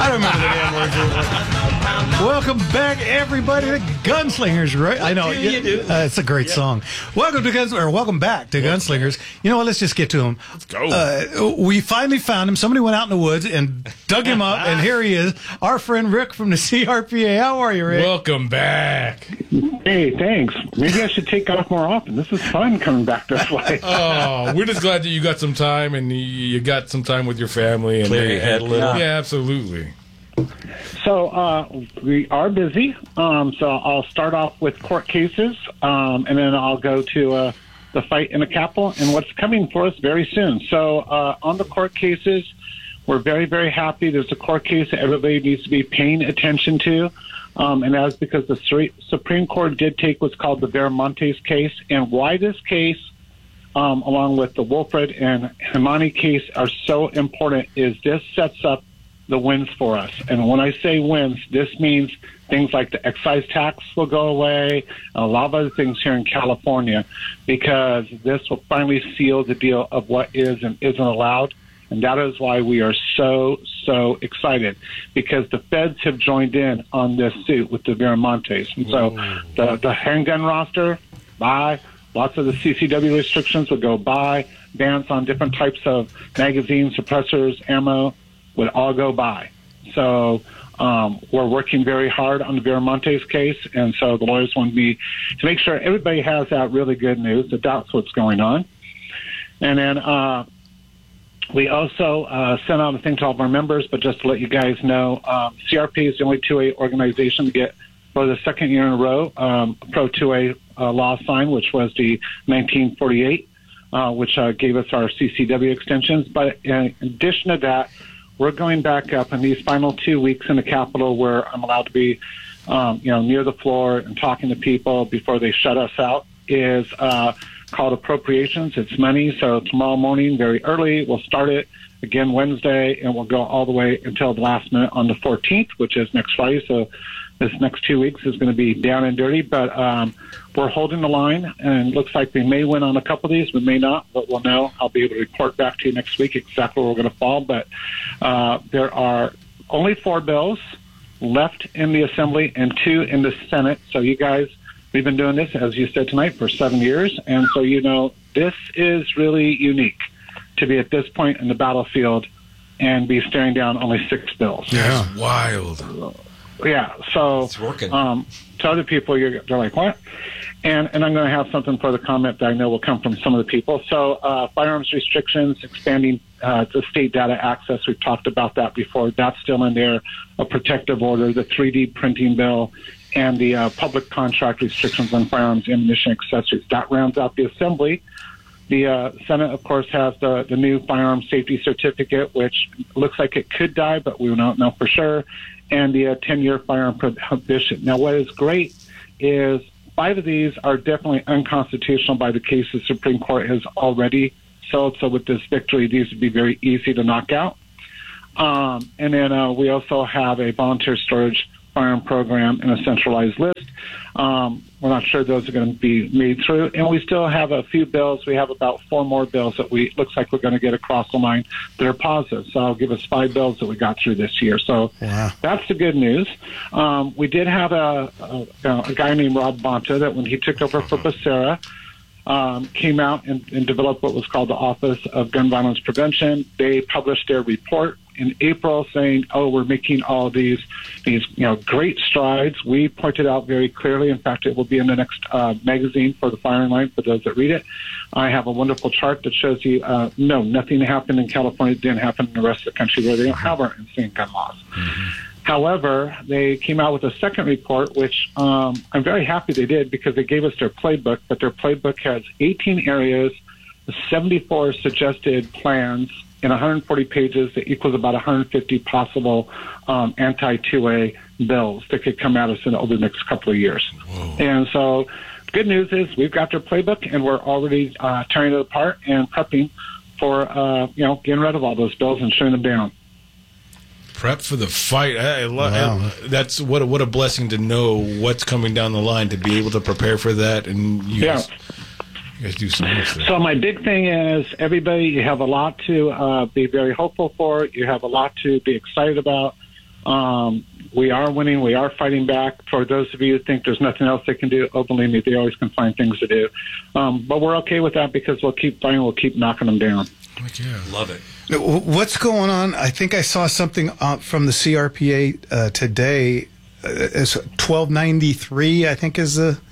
I don't remember the damn words. Welcome back, everybody, to Gunslingers. Right? I know you do. It's a great song. Welcome back to Gunslingers. You know what? Let's just get to him. Let's go. We finally found him. Somebody went out in the woods and dug him up, and here he is, our friend Rick from the CRPA. How are you, Rick? Welcome back. Hey, thanks. Maybe I should take off more often. This is fun coming back this way. Oh, we're just glad that you got some time and you got some time with your family. And Clear your head a little. Yeah, absolutely. So we are busy. So I'll start off with court cases, and then I'll go to the fight in the Capitol and what's coming for us very soon. So on the court cases, we're very, very happy. There's a court case that everybody needs to be paying attention to. And that's because the Supreme Court did take what's called the Viramontes case. And why this case, along with the Wilfred and Himani case, are so important is this sets up the wins for us. And when I say wins, this means things like the excise tax will go away, and a lot of other things here in California, because this will finally seal the deal of what is and isn't allowed. And that is why we are so excited, because the feds have joined in on this suit with the Viramontes. And so the handgun roster, bye. Lots of the CCW restrictions would go by. Bans on different types of magazines, suppressors, ammo would all go by. So we're working very hard on the Viramontes case, and so the lawyers want me to make sure everybody has that really good news, that that's what's going on. And then we also sent out a thing to all of our members, but just to let you guys know, CRP is the only 2A organization to get, for the second year in a row, Pro 2A law sign, which was the 1948, which gave us our CCW extensions. But in addition to that, we're going back up in these final 2 weeks in the Capitol, where I'm allowed to be, near the floor and talking to people before they shut us out, is called appropriations. It's money. So tomorrow morning, very early, we'll start it again Wednesday, and we'll go all the way until the last minute on the 14th, which is next Friday. So this next 2 weeks is going to be down and dirty, but we're holding the line, and it looks like we may win on a couple of these. We may not, but we'll know. I'll be able to report back to you next week exactly where we're going to fall. But there are only 4 bills left in the Assembly and 2 in the Senate. So you guys, we've been doing this, as you said tonight, for 7 years. And so, this is really unique to be at this point in the battlefield and be staring down only 6 bills. Yeah, that's wild. Yeah, so It's working. To other people, they're like, what? And I'm going to have something for the comment that I know will come from some of the people. So firearms restrictions, expanding the state data access, we've talked about that before. That's still in there. A protective order, the 3D printing bill, and the public contract restrictions on firearms, ammunition, accessories. That rounds out the Assembly. The Senate, of course, has the new firearm safety certificate, which looks like it could die, but we don't know for sure, and the 10-year firearm prohibition. Now, what is great is 5 of these are definitely unconstitutional by the case the Supreme Court has already settled. So with this victory, these would be very easy to knock out. And then we also have a volunteer storage firearm program and a centralized list. We're not sure those are going to be made through. And we still have a few bills. We have about 4 more bills that looks like we're going to get across the line that are positive. So I'll give us 5 bills that we got through this year. So That's the good news. We did have a guy named Rob Bonta that when he took over for Becerra, came out and developed what was called the Office of Gun Violence Prevention. They published their report in April saying, we're making all these great strides. We pointed out very clearly, in fact, it will be in the next magazine for the firing line for those that read it. I have a wonderful chart that shows you, no, nothing happened in California, didn't happen in the rest of the country where they don't have our insane gun laws. Mm-hmm. However, they came out with a second report, which I'm very happy they did because they gave us their playbook, but their playbook has 18 areas, 74 suggested plans, in 140 pages that equals about 150 possible anti-2A bills that could come at us over the next couple of years. Whoa. And so good news is we've got their playbook, and we're already tearing it apart and prepping for, getting rid of all those bills and shutting them down. Prep for the fight. That's what a blessing to know what's coming down the line, to be able to prepare for that. And you guys do so much there. So my big thing is, everybody, you have a lot to be very hopeful for. You have a lot to be excited about. We are winning. We are fighting back. For those of you who think there's nothing else they can do, believe me, they always can find things to do. But we're okay with that because we'll keep fighting. We'll keep knocking them down. Yeah. Love it. What's going on? I think I saw something from the CRPA today. It's 1293, I think, is the...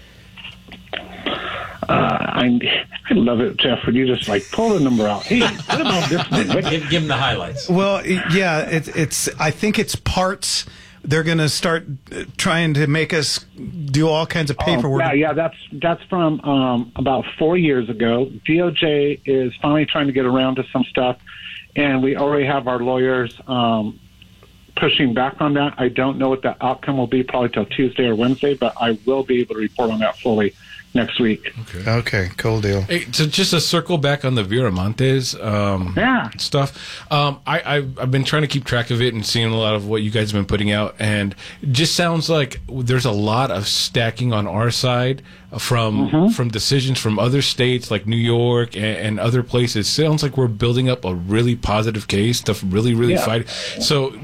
I love it, Jeff, when you just pull the number out. Hey, what about this one? Give them the highlights. Well, yeah, it's. I think it's parts. They're going to start trying to make us do all kinds of paperwork. Yeah, that's from about 4 years ago. DOJ is finally trying to get around to some stuff, and we already have our lawyers pushing back on that. I don't know what the outcome will be probably till Tuesday or Wednesday, but I will be able to report on that fully next week. Okay, cool deal. Hey, so just to circle back on the Viramontes stuff, I've been trying to keep track of it and seeing a lot of what you guys have been putting out, and it just sounds like there's a lot of stacking on our side from decisions from other states like New York and other places. Sounds like we're building up a really positive case to really fight. So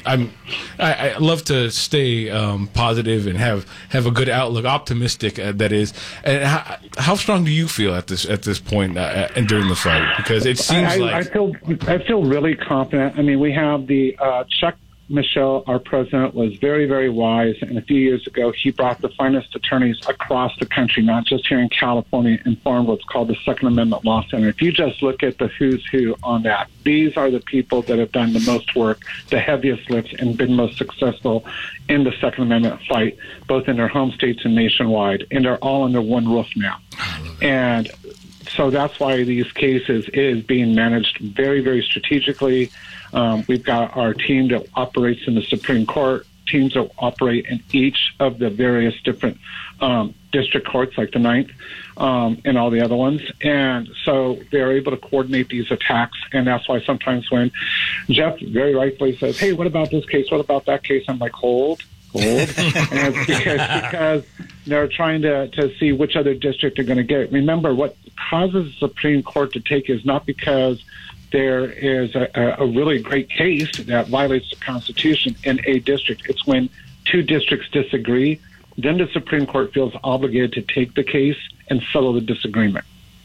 I love to stay positive and have a good outlook, optimistic that is. And how strong do you feel at this point and during the fight? Because it seems I feel really confident. I mean, we have the Chuck Michel, our president, was very, very wise, and a few years ago he brought the finest attorneys across the country, not just here in California, and formed what's called the Second Amendment Law Center. If you just look at the who's who on that, these are the people that have done the most work, the heaviest lifts, and been most successful in the Second Amendment fight, both in their home states and nationwide, and they're all under one roof now. And so that's why these cases is being managed very, very strategically. We've got our team that operates in the Supreme Court, teams that operate in each of the various different district courts, like the Ninth, and all the other ones. And so they're able to coordinate these attacks. And that's why sometimes when Jeff very rightfully says, hey, what about this case? What about that case? I'm like, hold. And it's because they're trying to see which other district they're going to get. Remember, what causes the Supreme Court to take is not because there is a really great case that violates the Constitution in a district. It's when two districts disagree, then the Supreme Court feels obligated to take the case and settle the disagreement.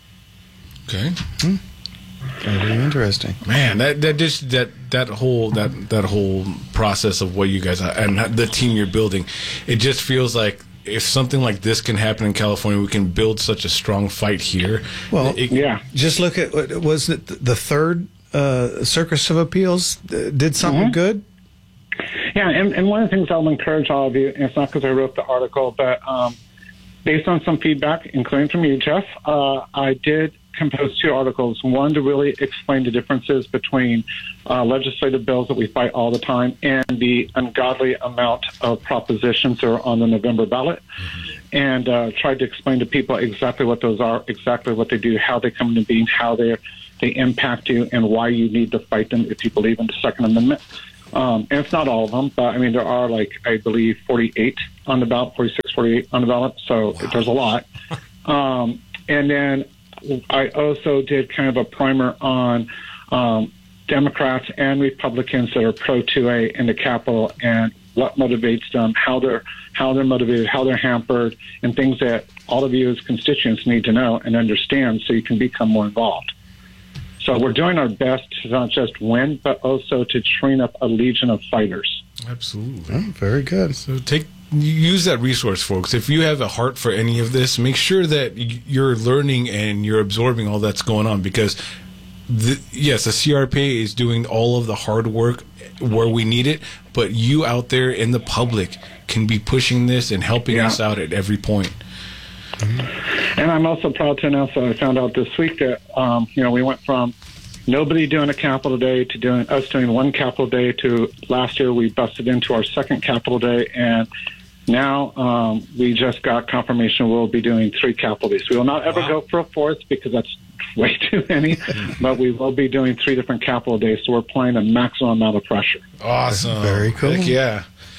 Okay. Very interesting, man. That whole process of what you guys and the team you're building, it just feels like if something like this can happen in California, we can build such a strong fight here. Well, just look at was it the Third Circuit of Appeals did something good. Yeah, and one of the things I'll encourage all of you, and it's not because I wrote the article, but based on some feedback, including from you, Jeff, I did compose 2 articles. One to really explain the differences between legislative bills that we fight all the time and the ungodly amount of propositions that are on the November ballot, and tried to explain to people exactly what those are, exactly what they do, how they come into being, how they impact you, and why you need to fight them if you believe in the Second Amendment. And it's not all of them, but I mean, there are I believe 48 on the ballot, 46, 48 on the ballot. So there's a lot. And then I also did kind of a primer on Democrats and Republicans that are pro-2A in the Capitol and what motivates them, how they're motivated, how they're hampered, and things that all of you as constituents need to know and understand so you can become more involved. So we're doing our best to not just win, but also to train up a legion of fighters. Absolutely. Oh, very good. So use that resource, folks. If you have a heart for any of this, make sure that you're learning and you're absorbing all that's going on, because yes, the CRPA is doing all of the hard work where we need it, but you out there in the public can be pushing this and helping us out at every point. And I'm also proud to announce that I found out this week that we went from nobody doing a Capitol Day to doing one Capitol Day to last year we busted into our second Capitol Day, and now we just got confirmation we'll be doing 3 Capitol Days. We will not ever go for a 4th because that's way too many, but we will be doing 3 different Capitol Days, so we're applying a maximum amount of pressure. Awesome. Very cool. Heck yeah.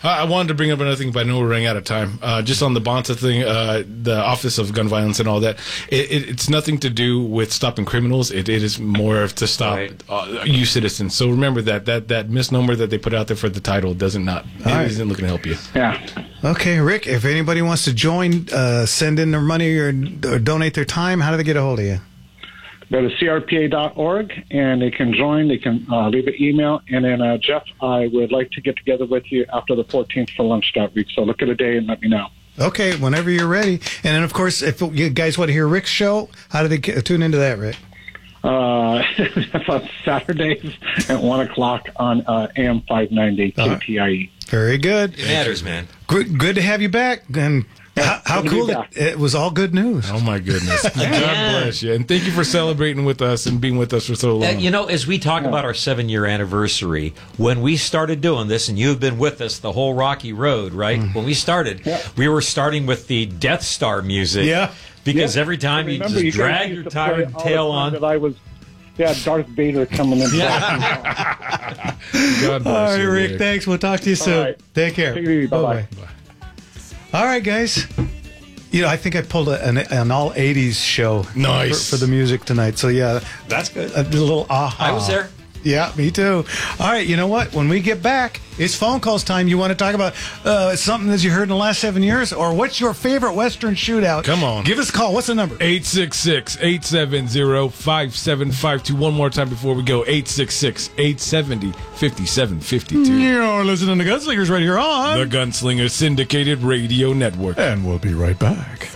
I wanted to bring up another thing, but I know we're running out of time. Just on the Bonta thing, the Office of Gun Violence and all that, it's nothing to do with stopping criminals. It is more to stop you citizens. So remember that misnomer that they put out there for the title isn't looking to help you. Yeah. Okay, Rick, if anybody wants to join, send in their money or donate their time, how do they get a hold of you? Go to crpa.org, and they can join. They can leave an email. And then, Jeff, I would like to get together with you after the 14th for lunch that week. So look at a day and let me know. Okay, whenever you're ready. And then, of course, if you guys want to hear Rick's show, how do they tune into that, Rick? That's on Saturdays at 1 o'clock on AM 590 KTIE. Very good. It matters, man. Good to have you back. And how cool it was. All good news. Oh my goodness. God bless you, and thank you for celebrating with us and being with us for so long. As we talk about our 7-year anniversary, when we started doing this, and you've been with us the whole rocky road, right? When we started, we were starting with the Death Star music, because every time you just drag your tired tail on. That I was Darth Vader coming in. God bless all right, you, Rick. Thanks. We'll talk to you soon. Right. Take care. Take it easy. Bye-bye. Bye. All right, guys. I think I pulled an all 80s show for the music tonight. So, that's good. A little aha. I was there. Yeah, me too. All right, you know what? When we get back, it's phone calls time. You want to talk about something that you heard in the last 7 years? Or what's your favorite Western shootout? Come on. Give us a call. What's the number? 866-870-5752. One more time before we go. 866-870-5752. You're listening to Gunslingers right here on the Gunslinger Syndicated Radio Network. And we'll be right back.